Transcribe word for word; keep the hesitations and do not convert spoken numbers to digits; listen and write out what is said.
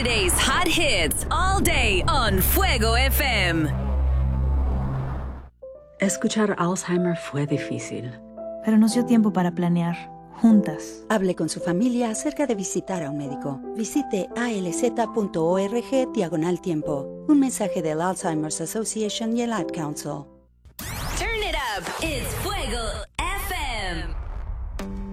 Friday's hot hits all day on Fuego F M. Escuchar Alzheimer fue difícil. Pero nos dio tiempo para planear, juntas. Hable con su familia acerca de visitar a un médico. Visite alz.org diagonal tiempo. Un mensaje del Alzheimer's Association y el Ad Council. Turn it up. It's Fuego